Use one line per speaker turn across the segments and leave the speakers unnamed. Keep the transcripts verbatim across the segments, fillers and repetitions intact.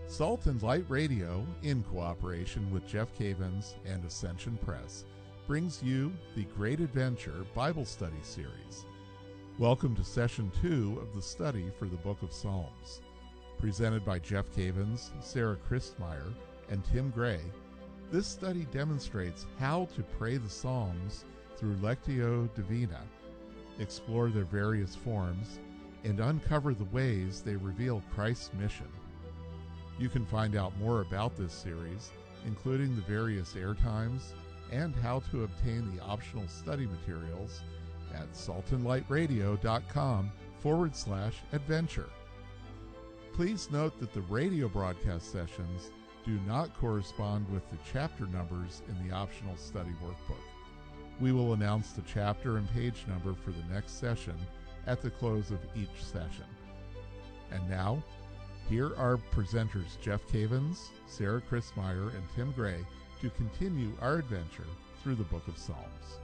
Salt and Light Radio, in cooperation with Jeff Cavins and Ascension Press, brings you the Great Adventure Bible Study Series. Welcome to Session two of the study for the Book of Psalms. Presented by Jeff Cavins, Sarah Christmeyer, and Tim Gray, this study demonstrates how to pray the Psalms through Lectio Divina, explore their various forms, and uncover the ways they reveal Christ's mission. You can find out more about this series, including the various airtimes and how to obtain the optional study materials at saltandlightradio.com forward slash adventure. Please note that the radio broadcast sessions do not correspond with the chapter numbers in the optional study workbook. We will announce the chapter and page number for the next session at the close of each session. And now, here are presenters Jeff Cavins, Sarah Christmeyer, and Tim Gray to continue our adventure through the Book of Psalms.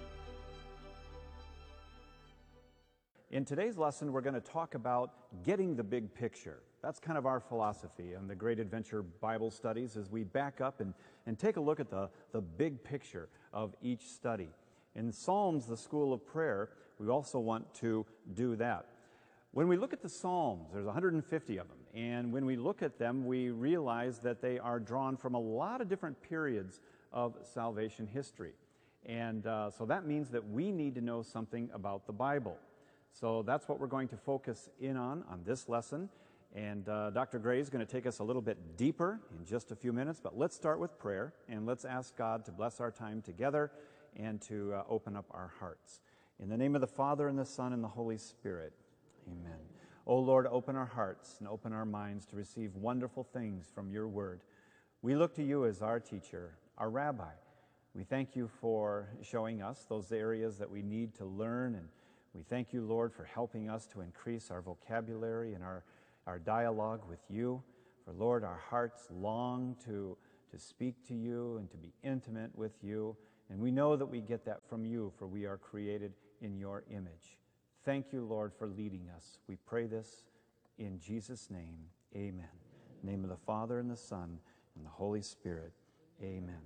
In today's lesson, we're going to talk about getting the big picture. That's kind of our philosophy in the Great Adventure Bible Studies as we back up and, and take a look at the, the big picture of each study. In Psalms, the School of Prayer, we also want to do that. When we look at the Psalms, there's one hundred fifty of them, and when we look at them, we realize that they are drawn from a lot of different periods of salvation history. And uh, so that means that we need to know something about the Bible. So that's what we're going to focus in on on this lesson. And uh, Doctor Gray is going to take us a little bit deeper in just a few minutes, but let's start with prayer, and let's ask God to bless our time together and to uh, open up our hearts. In the name of the Father, and the Son, and the Holy Spirit, amen. O Lord, open our hearts and open our minds to receive wonderful things from your word. We look to you as our teacher, our rabbi. We thank you for showing us those areas that we need to learn, and we thank you, Lord, for helping us to increase our vocabulary and our, our dialogue with you. For, Lord, our hearts long to, to speak to you and to be intimate with you. And we know that we get that from you, for we are created in your image. Thank you, Lord, for leading us. We pray this in Jesus' name. Amen. In the name of the Father, and the Son, and the Holy Spirit. Amen.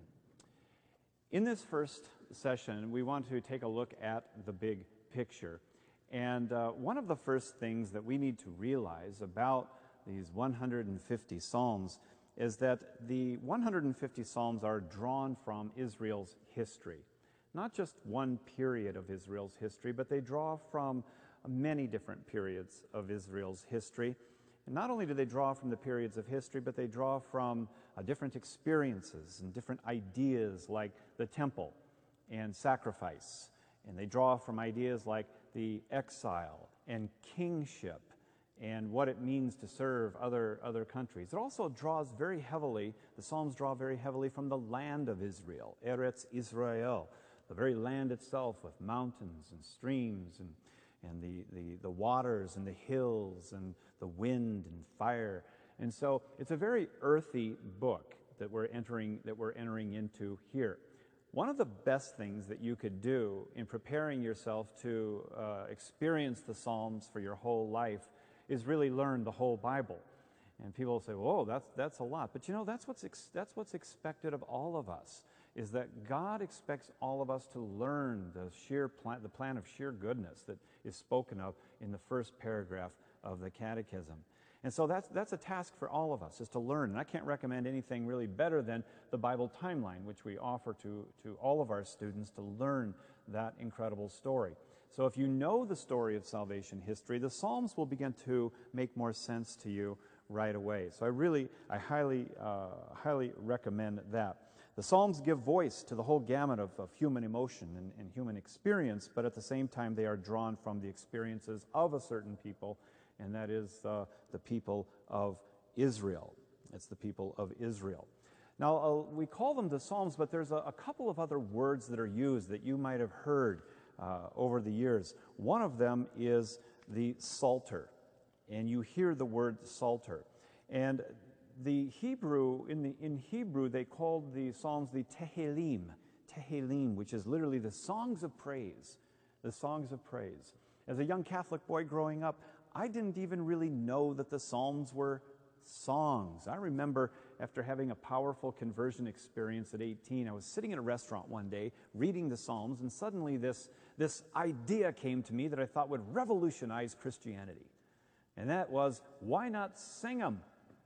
In this first session, we want to take a look at the big picture. And uh, one of the first things that we need to realize about these one hundred fifty Psalms is that the one hundred fifty Psalms are drawn from Israel's history. Not just one period of Israel's history, but they draw from many different periods of Israel's history. And not only do they draw from the periods of history, but they draw from uh, different experiences and different ideas like the temple and sacrifice. And they draw from ideas like the exile and kingship and what it means to serve other, other countries. It also draws very heavily, the Psalms draw very heavily from the land of Israel, Eretz Israel, the very land itself with mountains and streams and, and the, the, the waters and the hills and the wind and fire. And so it's a very earthy book that we're entering, that we're entering into here. One of the best things that you could do in preparing yourself to uh, experience the Psalms for your whole life is really learn the whole Bible. And people say, whoa, that's, that's a lot. But you know, that's what's, ex- that's what's expected of all of us, is that God expects all of us to learn the sheer plan, the plan of sheer goodness that is spoken of in the first paragraph of the Catechism. And so that's, that's a task for all of us, is to learn. And I can't recommend anything really better than the Bible Timeline, which we offer to, to all of our students to learn that incredible story. So if you know the story of salvation history, the Psalms will begin to make more sense to you right away. So I really, I highly, uh, highly recommend that. The Psalms give voice to the whole gamut of, of human emotion and, and human experience, but at the same time they are drawn from the experiences of a certain people, and that is uh, the people of Israel. It's the people of Israel. Now, uh, we call them the Psalms, but there's a, a couple of other words that are used that you might have heard uh, over the years. One of them is the Psalter, and you hear the word Psalter. And the Hebrew, in, the, in Hebrew, they called the Psalms the Tehillim, Tehillim, which is literally the songs of praise, the songs of praise. As a young Catholic boy growing up, I didn't even really know that the Psalms were songs. I remember after having a powerful conversion experience at eighteen, I was sitting in a restaurant one day reading the Psalms, and suddenly this, this idea came to me that I thought would revolutionize Christianity. And that was, why not sing them?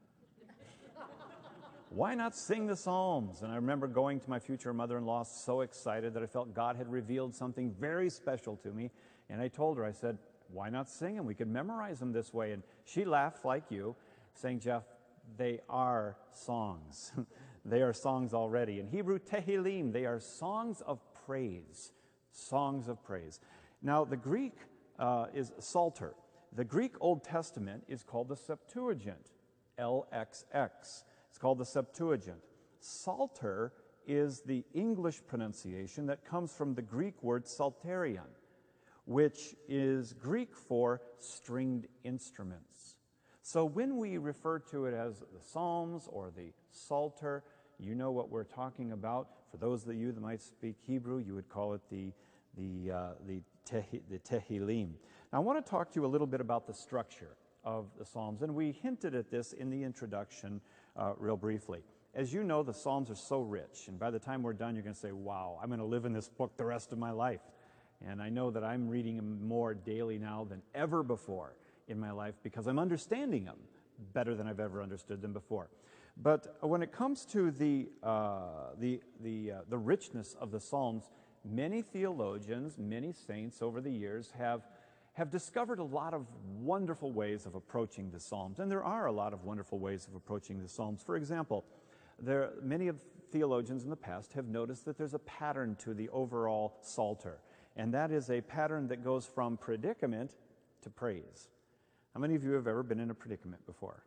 Why not sing the Psalms? And I remember going to my future mother-in-law so excited that I felt God had revealed something very special to me. And I told her, I said, why not sing them? We could memorize them this way. And she laughed like you, saying, Jeff, they are songs. They are songs already. In Hebrew, tehillim, they are songs of praise. Songs of praise. Now, the Greek uh, is psalter. The Greek Old Testament is called the Septuagint, L X X. It's called the Septuagint. Psalter is the English pronunciation that comes from the Greek word psalterion, which is Greek for stringed instruments. So when we refer to it as the Psalms or the Psalter, you know what we're talking about. For those of you that might speak Hebrew, you would call it the, the, uh, the, tehi, the Tehillim. Now I want to talk to you a little bit about the structure of the Psalms, and we hinted at this in the introduction uh, real briefly. As you know, the Psalms are so rich, and by the time we're done, you're going to say, wow, I'm going to live in this book the rest of my life. And I know that I'm reading them more daily now than ever before in my life because I'm understanding them better than I've ever understood them before. But when it comes to the, uh, the, the, uh, the richness of the Psalms, many theologians, many saints over the years have have discovered a lot of wonderful ways of approaching the Psalms. And there are a lot of wonderful ways of approaching the Psalms. For example, there, many of theologians in the past have noticed that there's a pattern to the overall Psalter. And that is a pattern that goes from predicament to praise. How many of you have ever been in a predicament before?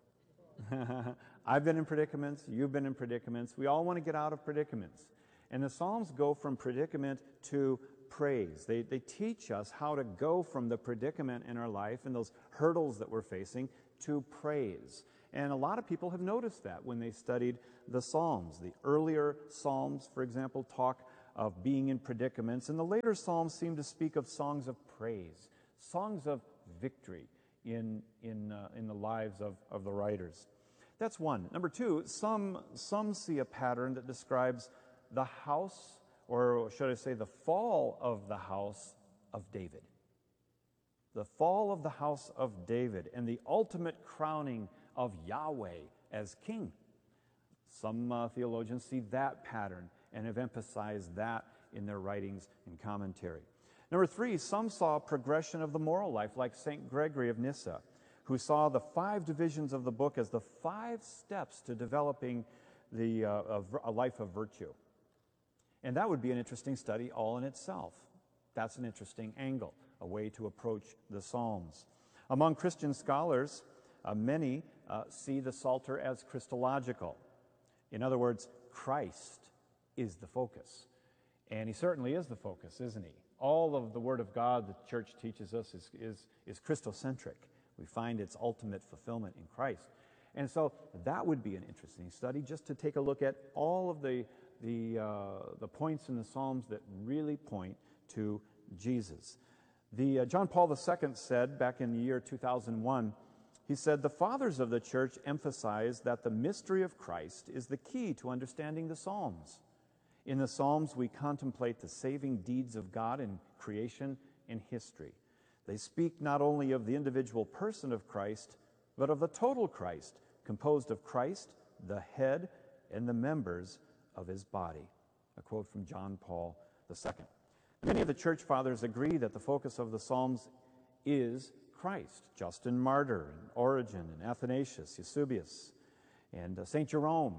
I've been in predicaments. You've been in predicaments. We all want to get out of predicaments. And the Psalms go from predicament to praise. They, they teach us how to go from the predicament in our life and those hurdles that we're facing to praise. And a lot of people have noticed that when they studied the Psalms. The earlier Psalms, for example, talk of being in predicaments, and the later Psalms seem to speak of songs of praise, songs of victory in, in, uh, in the lives of, of the writers. That's one. Number two, some, some see a pattern that describes the house, or should I say the fall of the house of David. The fall of the house of David and the ultimate crowning of Yahweh as king. Some uh, theologians see that pattern and have emphasized that in their writings and commentary. Number three, some saw a progression of the moral life, like Saint Gregory of Nyssa, who saw the five divisions of the book as the five steps to developing the, uh, a, a life of virtue. And that would be an interesting study all in itself. That's an interesting angle, a way to approach the Psalms. Among Christian scholars, uh, many uh, see the Psalter as Christological. In other words, Christ is the focus. And he certainly is the focus, isn't he? All of the Word of God the church teaches us is, is, is Christocentric. We find its ultimate fulfillment in Christ. And so that would be an interesting study, just to take a look at all of the The, uh, the points in the Psalms that really point to Jesus. The, uh, John Paul the Second said back in the year two thousand one, he said, the fathers of the church emphasize that the mystery of Christ is the key to understanding the Psalms. In the Psalms, we contemplate the saving deeds of God in creation and history. They speak not only of the individual person of Christ, but of the total Christ, composed of Christ, the head, and the members of his body. A quote from John Paul the Second. Many of the church fathers agree that the focus of the Psalms is Christ. Justin Martyr, and Origen, and Athanasius, Eusebius, and uh, Saint Jerome,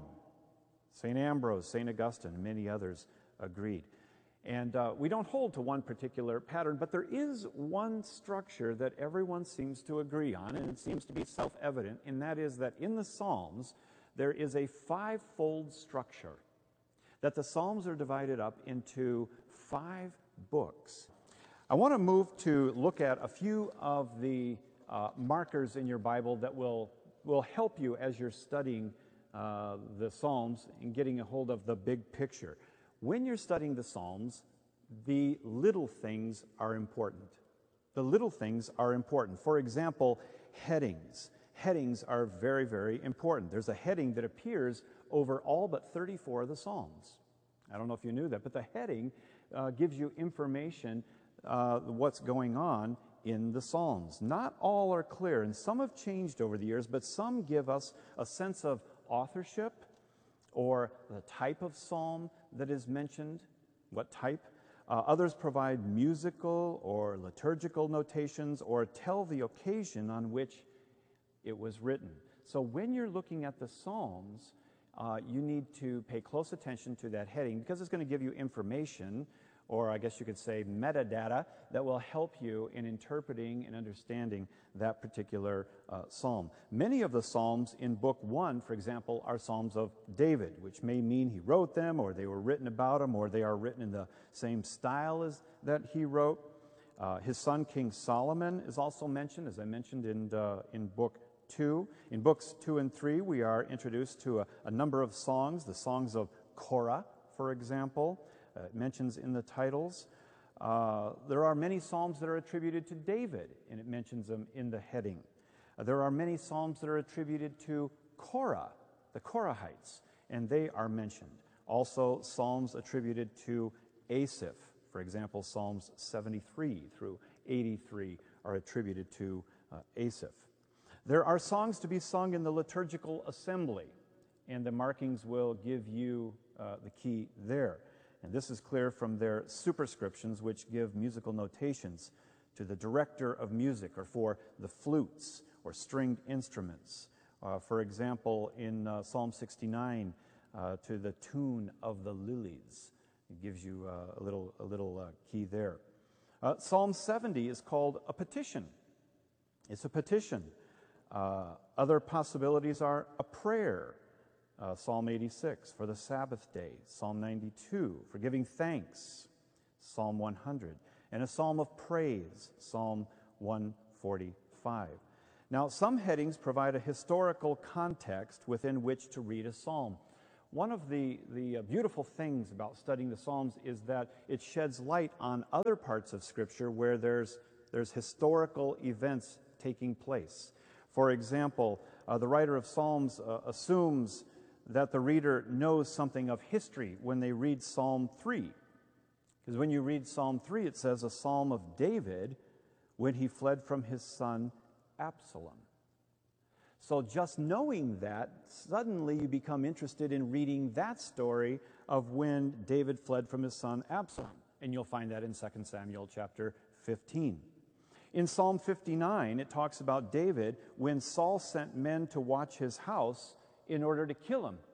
Saint Ambrose, Saint Augustine, and many others agreed. And uh, we don't hold to one particular pattern, but there is one structure that everyone seems to agree on, and it seems to be self-evident, and that is that in the Psalms, there is a five-fold structure, that the Psalms are divided up into five books. I want to move to look at a few of the uh, markers in your Bible that will, will help you as you're studying uh, the Psalms and getting a hold of the big picture. When you're studying the Psalms, the little things are important. The little things are important. For example, headings. headings are very, very important. There's a heading that appears over all but thirty-four of the Psalms. I don't know if you knew that, but the heading uh, gives you information, uh, what's going on in the Psalms. Not all are clear, and some have changed over the years, but some give us a sense of authorship or the type of psalm that is mentioned, what type. Uh, others provide musical or liturgical notations or tell the occasion on which it was written. So when you're looking at the Psalms, uh, you need to pay close attention to that heading because it's going to give you information, or I guess you could say metadata, that will help you in interpreting and understanding that particular uh, psalm. Many of the psalms in Book One, for example, are psalms of David, which may mean he wrote them, or they were written about him, or they are written in the same style as that he wrote. Uh, his son, King Solomon, is also mentioned, as I mentioned in, uh, in Book Two. In Books Two and Three, we are introduced to a, a number of songs, the songs of Korah, for example. Uh, it mentions in the titles. Uh, there are many psalms that are attributed to David, and it mentions them in the heading. Uh, there are many psalms that are attributed to Korah, the Korahites, and they are mentioned. Also, psalms attributed to Asaph, for example, Psalms seventy-three through eighty-three are attributed to uh, Asaph. There are songs to be sung in the liturgical assembly, and the markings will give you uh, the key there. And this is clear from their superscriptions, which give musical notations to the director of music or for the flutes or stringed instruments. Uh, for example, in uh, Psalm sixty-nine, uh, to the tune of the lilies. It gives you uh, a little, a little uh, key there. Uh, Psalm seventy is called a petition. It's a petition. Uh, other possibilities are a prayer. Uh, Psalm eighty-six for the Sabbath day, Psalm ninety-two for giving thanks, Psalm one hundred, and a psalm of praise, Psalm one forty-five. Now, some headings provide a historical context within which to read a psalm. One of the, the uh, beautiful things about studying the Psalms is that it sheds light on other parts of Scripture where there's, there's historical events taking place. For example, uh, the writer of Psalms uh, assumes that the reader knows something of history when they read Psalm three. Because when you read Psalm three, it says a psalm of David when he fled from his son Absalom. So just knowing that, suddenly you become interested in reading that story of when David fled from his son Absalom. And you'll find that in Second Samuel chapter fifteen. In Psalm fifty-nine, it talks about David when Saul sent men to watch his house in order to kill him.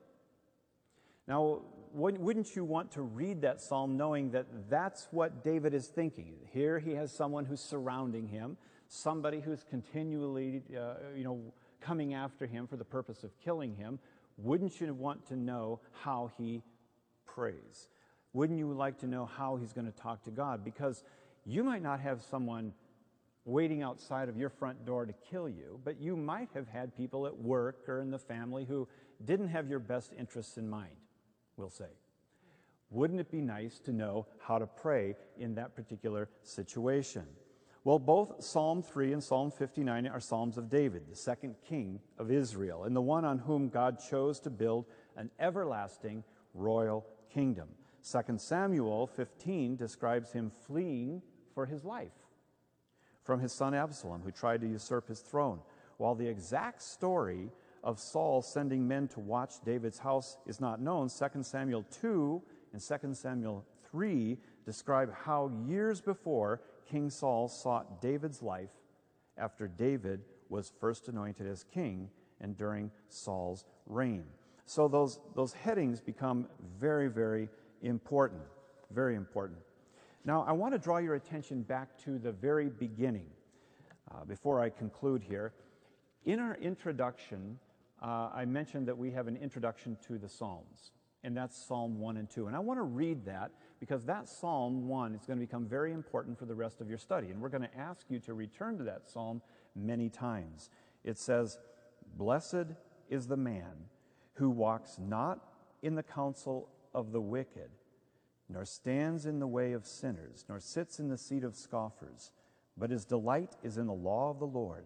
Now, wouldn't you want to read that psalm knowing that that's what David is thinking? Here he has someone who's surrounding him, somebody who's continually, uh, you know, coming after him for the purpose of killing him. Wouldn't you want to know how he prays? Wouldn't you like to know how he's going to talk to God? Because you might not have someone waiting outside of your front door to kill you, but you might have had people at work or in the family who didn't have your best interests in mind, we'll say. Wouldn't it be nice to know how to pray in that particular situation? Well, both Psalm three and Psalm fifty-nine are Psalms of David, the second king of Israel, and the one on whom God chose to build an everlasting royal kingdom. Second Samuel fifteen describes him fleeing for his life from his son Absalom, who tried to usurp his throne, while the exact story of Saul sending men to watch David's house is not known. Second Samuel two and Second Samuel three describe how years before King Saul sought David's life after David was first anointed as king and during Saul's reign. So those, those headings become very, very important, very important. Now, I want to draw your attention back to the very beginning uh, before I conclude here. In our introduction, uh, I mentioned that we have an introduction to the Psalms, and that's Psalm one and two. And I want to read that because that Psalm one is going to become very important for the rest of your study. And we're going to ask you to return to that Psalm many times. It says, "Blessed is the man who walks not in the counsel of the wicked, nor stands in the way of sinners, nor sits in the seat of scoffers, but his delight is in the law of the Lord,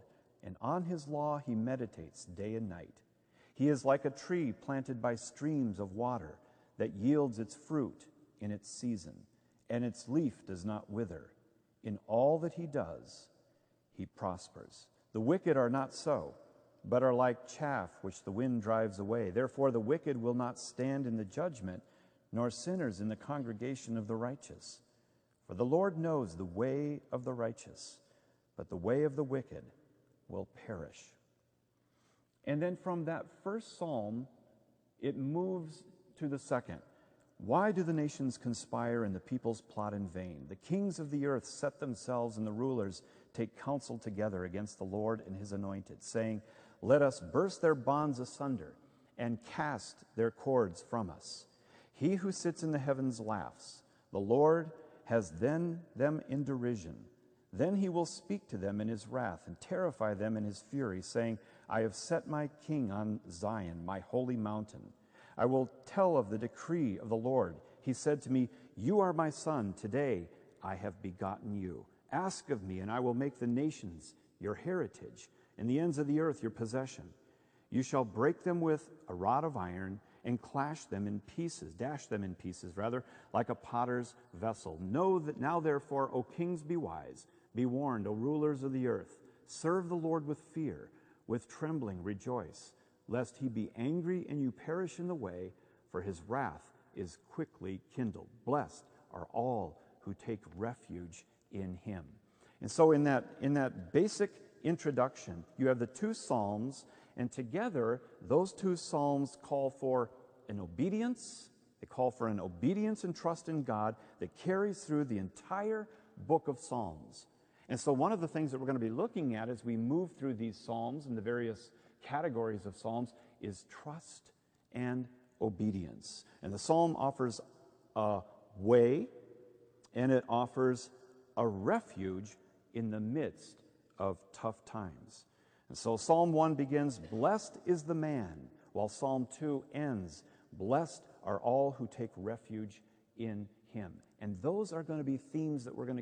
and on his law he meditates day and night. He is like a tree planted by streams of water that yields its fruit in its season, and its leaf does not wither. In all that he does, he prospers. The wicked are not so, but are like chaff which the wind drives away. Therefore the wicked will not stand in the judgment, nor sinners in the congregation of the righteous. For the Lord knows the way of the righteous, but the way of the wicked will perish. And then from that first psalm, it moves to the second. Why do the nations conspire and the peoples plot in vain? The kings of the earth set themselves, and the rulers take counsel together against the Lord and his anointed, saying, let us burst their bonds asunder and cast their cords from us. He who sits in the heavens laughs. The Lord has then them in derision. Then he will speak to them in his wrath and terrify them in his fury, saying, I have set my king on Zion, my holy mountain. I will tell of the decree of the Lord. He said to me, you are my son. Today I have begotten you. Ask of me, and I will make the nations your heritage, and the ends of the earth your possession. You shall break them with a rod of iron and clash them in pieces, dash them in pieces, rather, like a potter's vessel. Know that now, therefore, O kings, be wise. Be warned, O rulers of the earth. Serve the Lord with fear, with trembling rejoice, lest he be angry and you perish in the way, for his wrath is quickly kindled. Blessed are all who take refuge in him. And so in that, in that basic introduction, you have the two psalms, and together those two psalms call for an obedience. They call for an obedience and trust in God that carries through the entire book of Psalms. And so one of the things that we're going to be looking at as we move through these psalms and the various categories of psalms is trust and obedience. And the psalm offers a way, and it offers a refuge in the midst of tough times. And so Psalm one begins, blessed is the man, while Psalm two ends, blessed are all who take refuge in him. And those are going to be themes that we're going to